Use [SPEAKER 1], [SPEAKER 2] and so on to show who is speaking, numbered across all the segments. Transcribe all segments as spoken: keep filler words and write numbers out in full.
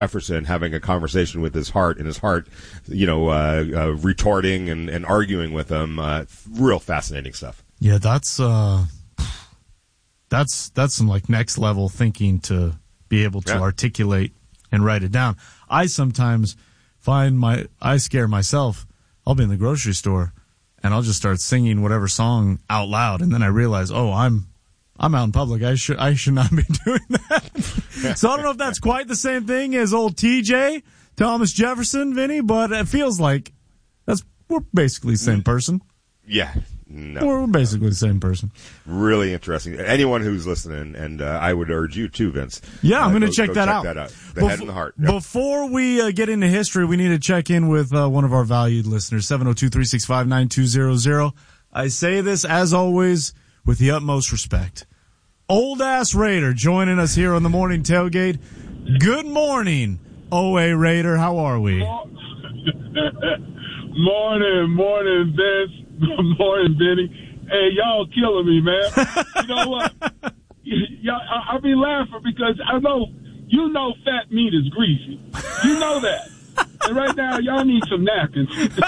[SPEAKER 1] Jefferson having a conversation with his heart, and his heart, you know, uh, uh, retorting and, and arguing with him. Uh, real fascinating stuff.
[SPEAKER 2] Yeah, that's uh, that's that's some like next level thinking to be able to yeah. articulate and write it down. I sometimes find my I scare myself. I'll be in the grocery store and I'll just start singing whatever song out loud, and then I realize, oh, I'm I'm out in public. I should I should not be doing that. So I don't know if that's quite the same thing as old T J, Thomas Jefferson, Vinny, but it feels like that's we're basically the same person.
[SPEAKER 1] Yeah. No.
[SPEAKER 2] We're basically the same person.
[SPEAKER 1] Really interesting. Anyone who's listening, and uh, I would urge you too, Vince.
[SPEAKER 2] Yeah, I'm
[SPEAKER 1] uh,
[SPEAKER 2] going to
[SPEAKER 1] go,
[SPEAKER 2] check,
[SPEAKER 1] go
[SPEAKER 2] that,
[SPEAKER 1] check
[SPEAKER 2] out.
[SPEAKER 1] that out. The
[SPEAKER 2] Bef-
[SPEAKER 1] head and the heart. Yep.
[SPEAKER 2] Before we uh, get into history, we need to check in with uh, one of our valued listeners, seven oh two, three six five, nine two zero zero. I say this, as always, with the utmost respect. Old-ass Raider joining us here on the Morning Tailgate. Good morning, O A Raider. How are we?
[SPEAKER 3] Morning, morning, Vince. Good morning, Benny. Hey, y'all killing me, man. You know what? Y'all, I, I be laughing because I know, you know fat meat is greasy. You know that. And right now, y'all need some napkins.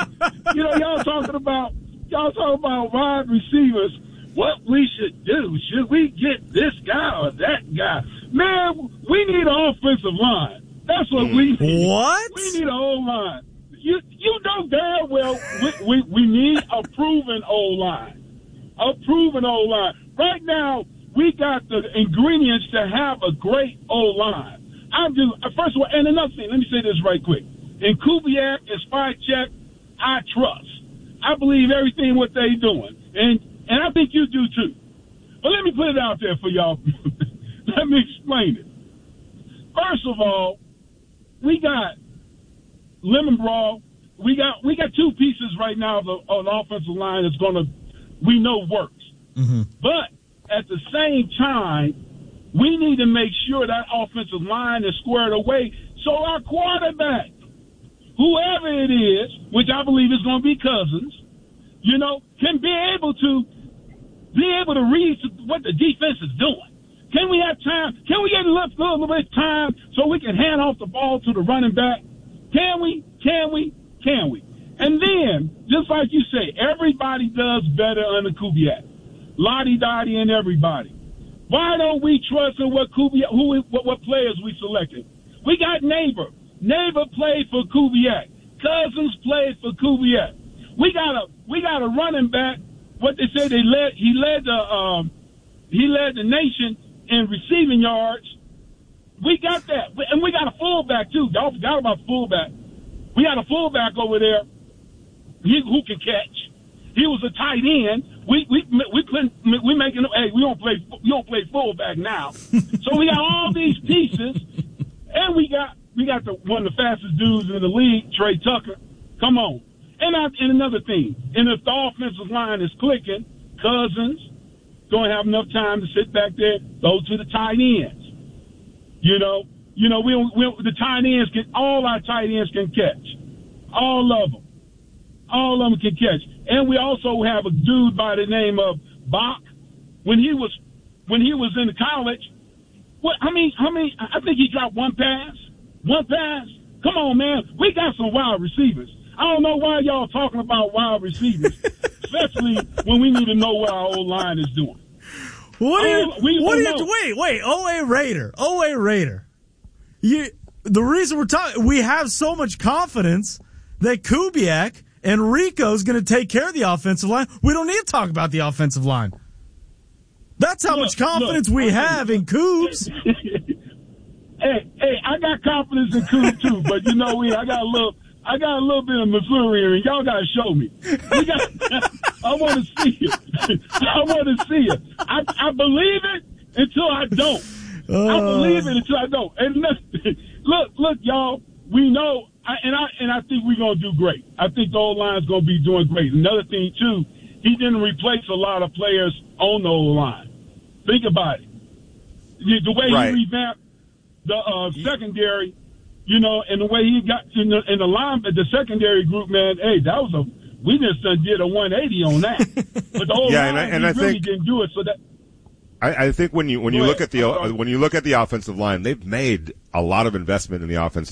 [SPEAKER 3] You know, y'all talking about, y'all talking about wide receivers. What we should do? Should we get this guy or that guy? Man, we need an offensive line. That's what we need.
[SPEAKER 2] What?
[SPEAKER 3] We need an O-line. You you know damn well we, we, we need a proven O-line. A proven O-line. Right now, we got the ingredients to have a great O-line. I do. First of all, and another thing, let me say this right quick. In Kubiak and Spycheck, I trust. I believe everything what they doing. And and I think you do too. But let me put it out there for y'all. Let me explain it. First of all, we got Lemon Brawl. We got we got two pieces right now of the, of the offensive line that's going to, we know works.
[SPEAKER 2] Mm-hmm.
[SPEAKER 3] But at the same time, we need to make sure that offensive line is squared away so our quarterback, whoever it is, which I believe is going to be Cousins, you know, can be able to be able to read what the defense is doing. Can we have time? Can we get a little, little bit of time so we can hand off the ball to the running back? Can we? Can we? Can we? And then, just like you say, everybody does better under Kubiak. Lottie Dottie and everybody. Why don't we trust in what Kubiak, who we, what, what players we selected? We got Neighbor. Neighbor played for Kubiak. Cousins played for Kubiak. We got a we got a running back. What they say they led he led the um, he led the nation in receiving yards. We got that, and we got a fullback too. Y'all forgot about the fullback. We got a fullback over there. He, who can catch? He was a tight end. We we we couldn't we making hey we don't play we don't play fullback now. So we got all these pieces, and we got we got the one of the fastest dudes in the league, Trey Tucker. Come on. And, I, and another thing, and if the offensive line is clicking, Cousins don't have enough time to sit back there, go to the tight ends. You know, you know, we, we the tight ends can, all our tight ends can catch, all of them, all of them can catch. And we also have a dude by the name of Bach. When he was when he was in college, what? How many? How many? I think he dropped one pass. One pass. Come on, man, we got some wild receivers. I don't know why y'all talking about wild receivers, especially when we need to know what our old line is doing.
[SPEAKER 2] What do you?
[SPEAKER 3] Oh, we
[SPEAKER 2] what do
[SPEAKER 3] know.
[SPEAKER 2] you? Wait, wait. O A Raider. O A Raider. You. The reason we're talking, we have so much confidence that Kubiak and Rico's going to take care of the offensive line. We don't need to talk about the offensive line. That's how
[SPEAKER 3] look,
[SPEAKER 2] much confidence
[SPEAKER 3] look,
[SPEAKER 2] we
[SPEAKER 3] okay.
[SPEAKER 2] have in Coobs.
[SPEAKER 3] hey, hey, I got confidence in Coobs too, but you know, we I got a little. I got a little bit of Missouri, and y'all got to show me. We got. I want to see it. I want to see it. I, I believe it until I don't. Uh, I believe it until I don't. And look, look, look, y'all. We know, I, and I and I think we're gonna do great. I think the O line's gonna be doing great. Another thing too, he didn't replace a lot of players on the O line. Think about it. The way
[SPEAKER 1] right.
[SPEAKER 3] he revamped the uh, secondary. You know, and the way he got in the in the line, the secondary group, man, hey, that was a we just done did a one eighty on that. But the old
[SPEAKER 1] yeah,
[SPEAKER 3] line,
[SPEAKER 1] and I, and
[SPEAKER 3] he
[SPEAKER 1] I
[SPEAKER 3] really
[SPEAKER 1] think
[SPEAKER 3] didn't do it. So that
[SPEAKER 1] I, I think when you when you
[SPEAKER 3] Go
[SPEAKER 1] look
[SPEAKER 3] ahead.
[SPEAKER 1] at the
[SPEAKER 3] I'm sorry.
[SPEAKER 1] when you look at the offensive line, they've made a lot of investment in the offensive